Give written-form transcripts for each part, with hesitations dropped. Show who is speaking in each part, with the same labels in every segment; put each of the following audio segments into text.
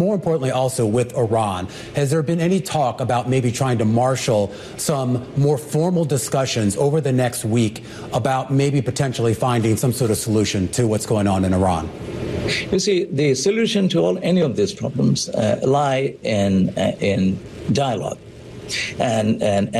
Speaker 1: more importantly also with Iran, has there been any talk about maybe trying to marshal some more formal discussions over the next week about maybe potentially finding some sort of solution to what's going on in Iran?
Speaker 2: You see, the solution to any of these problems lie in dialogue, and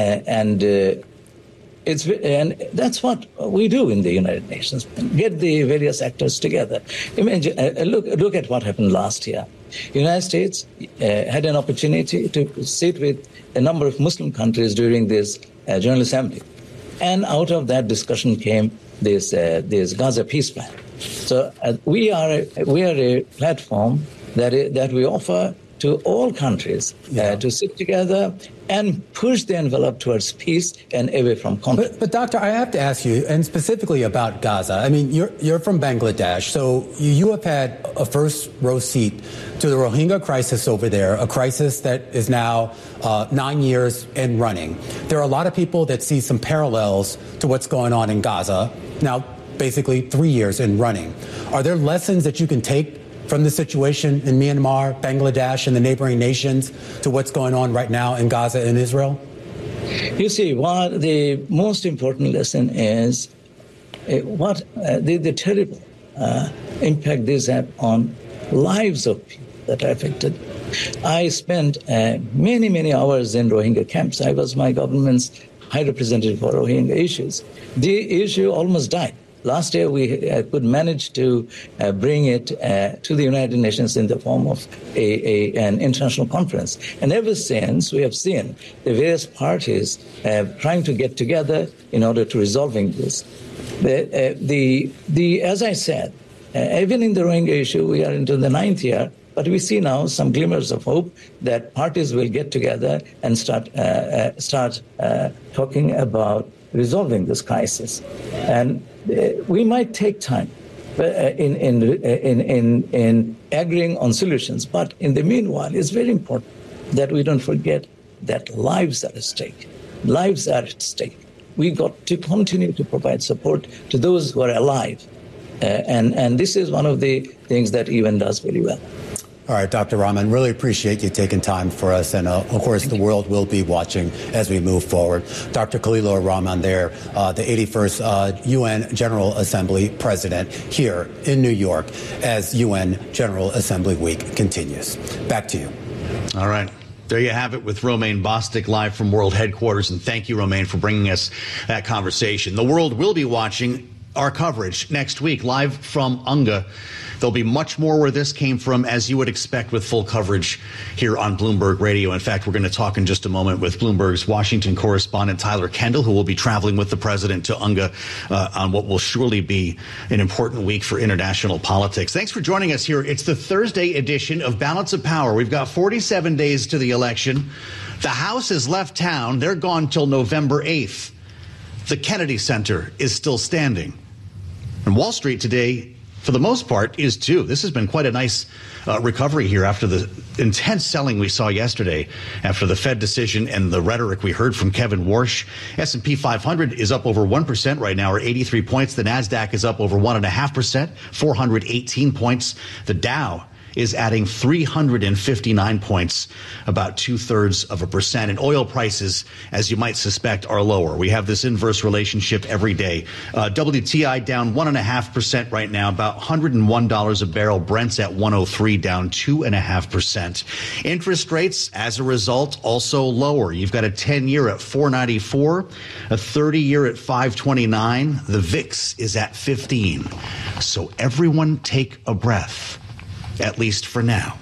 Speaker 2: that's what we do in the United Nations. Get the various actors together. Imagine, look at what happened last year. The United States had an opportunity to sit with a number of Muslim countries during this General Assembly, and out of that discussion came this Gaza peace plan. So we are a platform that we offer to all countries to sit together and push the envelope towards peace and away from conflict.
Speaker 1: But Doctor, I have to ask you, and specifically about Gaza. I mean, you're from Bangladesh, so you have had a first row seat to the Rohingya crisis over there, a crisis that is now 9 years and running. There are a lot of people that see some parallels to what's going on in Gaza now, basically 3 years and running. Are there lessons that you can take from the situation in Myanmar, Bangladesh, and the neighboring nations to what's going on right now in Gaza and Israel?
Speaker 2: You see, what the most important lesson is the terrible impact this had on lives of people that are affected. I spent many hours in Rohingya camps. I was my government's high representative for Rohingya issues. The issue almost died. Last year, we could manage to bring it to the United Nations in the form of an international conference. And ever since, we have seen the various parties trying to get together in order to resolving this. As I said, even in the Rohingya issue, we are into the 9th year, but we see now some glimmers of hope that parties will get together and start talking about resolving this crisis. And we might take time in agreeing on solutions, but in the meanwhile, it's very important that we don't forget that lives are at stake. Lives are at stake. We got to continue to provide support to those who are alive, and this is one of the things that UN does very well.
Speaker 1: All right, Dr. Rahman, really appreciate you taking time for us. And, of course, the world will be watching as we move forward. Dr. Khalilur Rahman there, the 81st UN General Assembly president here in New York as UN General Assembly Week continues. Back to you.
Speaker 3: All right. There you have it with Romaine Bostick live from World Headquarters. And thank you, Romaine, for bringing us that conversation. The world will be watching our coverage next week live from UNGA. There'll be much more where this came from, as you would expect, with full coverage here on Bloomberg Radio. In fact, we're going to talk in just a moment with Bloomberg's Washington correspondent Tyler Kendall, who will be traveling with the president to UNGA on what will surely be an important week for international politics. Thanks for joining us here. It's the Thursday edition of Balance of Power. We've got 47 days to the election. The House has left town. They're gone till November 8th. The Kennedy Center is still standing. And Wall Street today, for the most part, is too. This has been quite a nice recovery here after the intense selling we saw yesterday after the Fed decision and the rhetoric we heard from Kevin Warsh. S&P 500 is up over 1% right now, or 83 points. The NASDAQ is up over 1.5%, 418 points. The Dow is adding 359 points, about 2/3%. And oil prices, as you might suspect, are lower. We have this inverse relationship every day. WTI down 1.5% right now, about $101 a barrel. Brent's at 103, down 2.5%. Interest rates, as a result, also lower. You've got a 10-year at 4.94, a 30-year at 5.29. The VIX is at 15. So everyone take a breath. At least for now.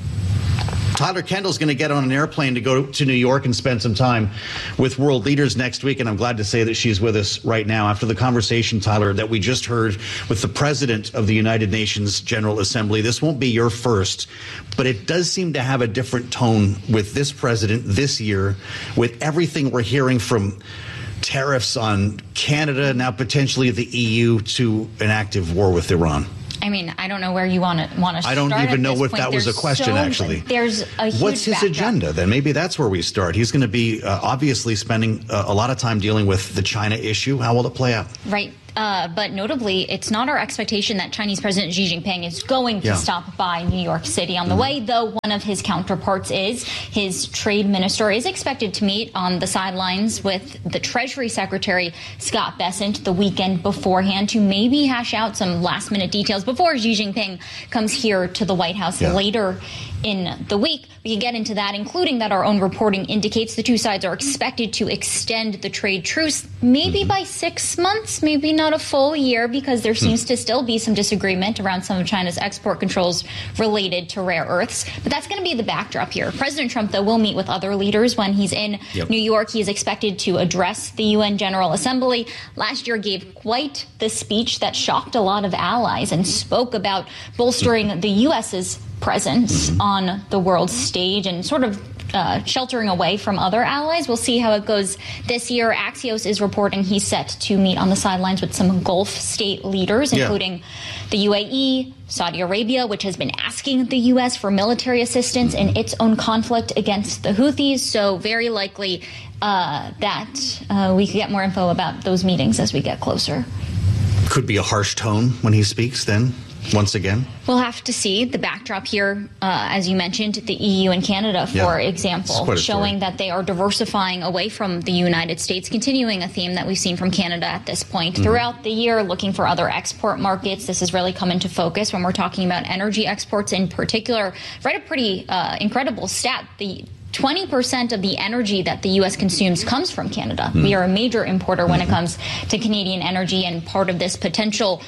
Speaker 3: Tyler Kendall's going to get on an airplane to go to New York and spend some time with world leaders next week. And I'm glad to say that she's with us right now after the conversation, Tyler, that we just heard with the president of the United Nations General Assembly. This won't be your first, but it does seem to have a different tone with this president this year, with everything we're hearing from tariffs on Canada, now potentially the EU, to an active war with Iran.
Speaker 4: I mean, I don't know where you want to start.
Speaker 3: I don't even know if that was a question, actually.
Speaker 4: There's a huge
Speaker 3: What's his agenda, then? Maybe that's where we start. He's going to be obviously spending a lot of time dealing with the China issue. How will it play out?
Speaker 4: Right. But notably, it's not our expectation that Chinese President Xi Jinping is going to stop by New York City on the way, though one of his counterparts is. His trade minister is expected to meet on the sidelines with the Treasury Secretary, Scott Bessent, the weekend beforehand to maybe hash out some last-minute details before Xi Jinping comes here to the White House later in the week. We can get into that, including that our own reporting indicates the two sides are expected to extend the trade truce maybe by 6 months, maybe not a full year, because there seems to still be some disagreement around some of China's export controls related to rare earths. But that's going to be the backdrop here. President Trump, though, will meet with other leaders when he's in New York. He is expected to address the UN General Assembly. Last year gave quite the speech that shocked a lot of allies and spoke about bolstering the U.S.'s presence on the world stage and sort of sheltering away from other allies. We'll see how it goes this year. Axios is reporting he's set to meet on the sidelines with some Gulf state leaders, including the UAE, Saudi Arabia, which has been asking the U.S. for military assistance in its own conflict against the Houthis. So very likely that we could get more info about those meetings as we get closer.
Speaker 3: Could be a harsh tone when he speaks then, once again?
Speaker 4: We'll have to see. The backdrop here, as you mentioned, the EU and Canada, for example, showing that they are diversifying away from the United States, continuing a theme that we've seen from Canada at this point throughout the year, looking for other export markets. This has really come into focus when we're talking about energy exports in particular. I've read a pretty incredible stat. The 20% of the energy that the U.S. consumes comes from Canada. We are a major importer when it comes to Canadian energy, and part of this potential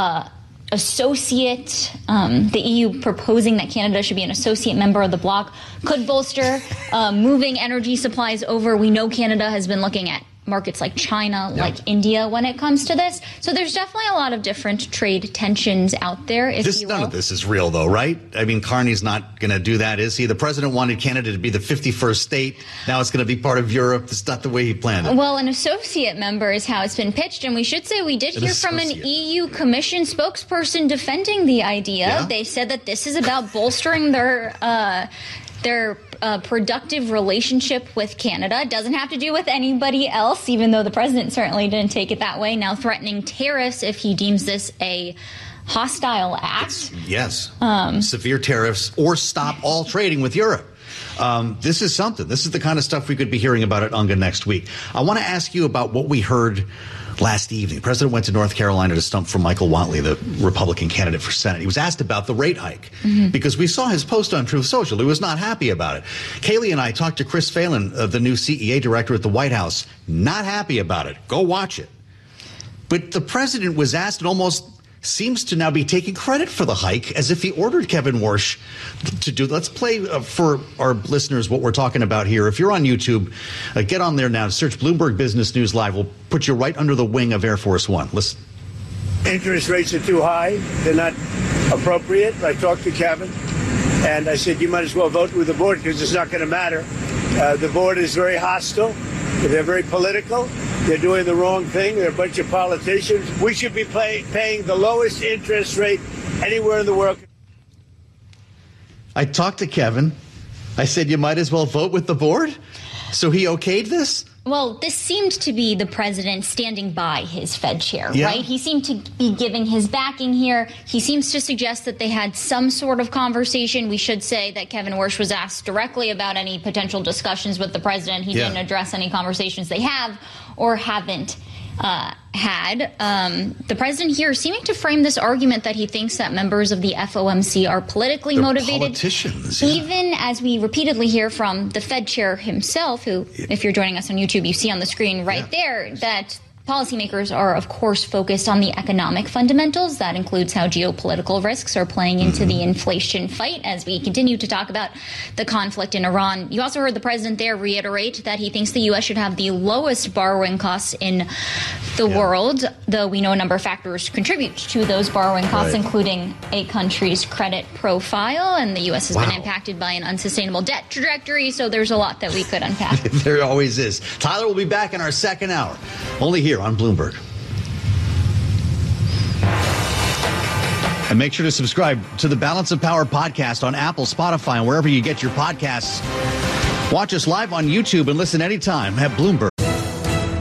Speaker 4: associate, the EU proposing that Canada should be an associate member of the bloc, could bolster moving energy supplies over. We know Canada has been looking at markets like China, like India when it comes to this. So there's definitely a lot of different trade tensions out there, if you will.
Speaker 3: None of this is real, though, right? I mean, Carney's not going to do that, is he? The president wanted Canada to be the 51st state. Now it's going to be part of Europe. That's not the way he planned it.
Speaker 4: Well, an associate member is how it's been pitched. And we should say we did hear from an EU Commission spokesperson defending the idea. They said that this is about bolstering their productive relationship with Canada. It doesn't have to do with anybody else, even though the president certainly didn't take it that way. Now threatening tariffs if he deems this a hostile act. Severe tariffs or stop all trading with Europe. This is something. This is the kind of stuff we could be hearing about at UNGA next week. I want to ask you about what we heard last evening. The president went to North Carolina to stump for Michael Whatley, the Republican candidate for Senate. He was asked about the rate hike because we saw his post on Truth Social. He was not happy about it. Kaylee and I talked to Chris Phelan, the new CEA director at the White House. Not happy about it. Go watch it. But the president was asked and almost seems to now be taking credit for the hike as if he ordered Kevin Warsh to do. Let's play for our listeners what we're talking about here. If you're on YouTube, get on there now. Search Bloomberg Business News Live. We'll put you right under the wing of Air Force One. Listen.
Speaker 5: Interest rates are too high. They're not appropriate. I talked to Kevin, and I said, you might as well vote with the board because it's not going to matter. The board is very hostile. They're very political. They're doing the wrong thing. They're a bunch of politicians. We should be paying the lowest interest rate anywhere in the world.
Speaker 3: I talked to Kevin. I said, you might as well vote with the board? So he okayed this?
Speaker 4: Well, this seemed to be the president standing by his Fed chair, right? He seemed to be giving his backing here. He seems to suggest that they had some sort of conversation. We should say that Kevin Warsh was asked directly about any potential discussions with the president. He didn't address any conversations they have or haven't had. The president here seeming to frame this argument that he thinks that members of the FOMC are politically motivated.
Speaker 3: Politicians,
Speaker 4: even as we repeatedly hear from the Fed chair himself, who, if you're joining us on YouTube, you see on the screen right there that policymakers are, of course, focused on the economic fundamentals. That includes how geopolitical risks are playing into the inflation fight as we continue to talk about the conflict in Iran. You also heard the president there reiterate that he thinks the U.S. should have the lowest borrowing costs in the world, though we know a number of factors contribute to those borrowing costs, including a country's credit profile. And the U.S. has been impacted by an unsustainable debt trajectory, so there's a lot that we could unpack.
Speaker 3: There always is. Tyler will be back in our second hour, only here on Bloomberg. And make sure to subscribe to the Balance of Power podcast on Apple, Spotify, and wherever you get your podcasts. Watch us live on YouTube and listen anytime at Bloomberg.